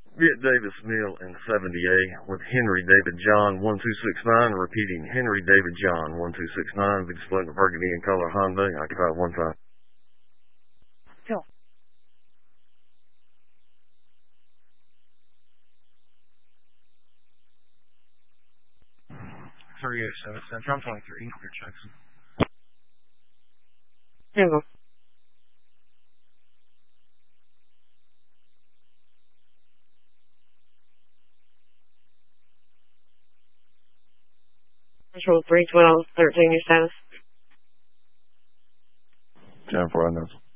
Get Davis Mill in 70A with Henry David John 1269, repeating Henry David John 1269, be displayed in burgundy in color Hyundai, occupied 1 time. Cool. Central 23, clear checks. Here we go. Control 312, 13, your status. 10-4,